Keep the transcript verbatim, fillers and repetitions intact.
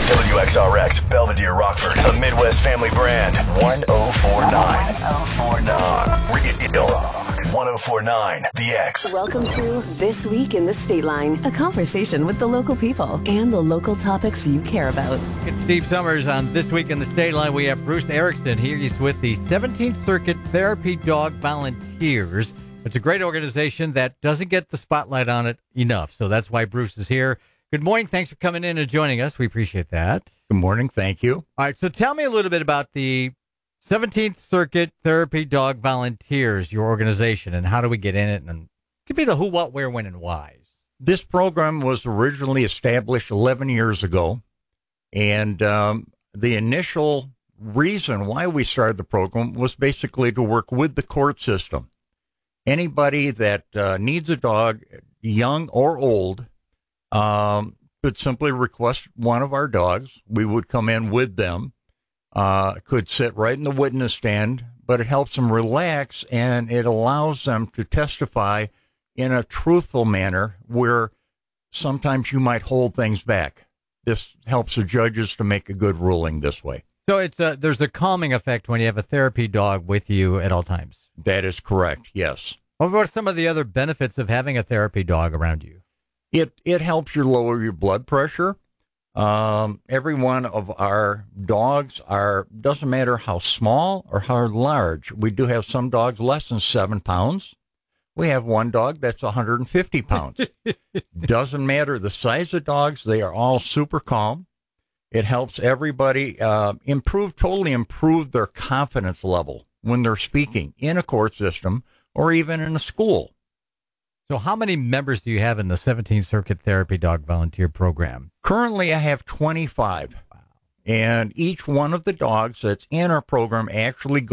W X R X, Belvedere, Rockford, a Midwest family brand. one oh four point nine. one oh four point nine. Real Rock. one oh four point nine. The X. Welcome to This Week in the State Line, a conversation with the local people and the local topics you care about. It's Steve Summers on This Week in the State Line. We have Bruce Erickson here. He's with the seventeenth Circuit Therapy Dog Volunteers. It's a great organization that doesn't get the spotlight on it enough. So that's why Bruce is here. Good morning. Thanks for coming in and joining us. We appreciate that. Good morning. Thank you. All right. So tell me a little bit about the seventeenth Circuit Therapy Dog Volunteers, your organization, and how do we get in it? And to be the who, what, where, when, and why. This program was originally established eleven years ago. And um, the initial reason why we started the program was basically to work with the court system. Anybody that uh, needs a dog, young or old, um, could simply request one of our dogs. We would come in with them, uh, could sit right in the witness stand, but it helps them relax and it allows them to testify in a truthful manner where sometimes you might hold things back. This helps the judges to make a good ruling this way. So it's a, there's a calming effect when you have a therapy dog with you at all times. That is correct, yes. What are some of the other benefits of having a therapy dog around you? It it helps you lower your blood pressure. Um, every one of our dogs are, doesn't matter how small or how large. We do have some dogs less than seven pounds. We have one dog that's one hundred fifty pounds. Doesn't matter the size of dogs. They are all super calm. It helps everybody uh, improve, totally improve their confidence level when they're speaking in a court system or even in a school. So how many members do you have in the seventeenth Circuit Therapy Dog Volunteer Program? Currently, I have twenty-five. Wow. And each one of the dogs that's in our program actually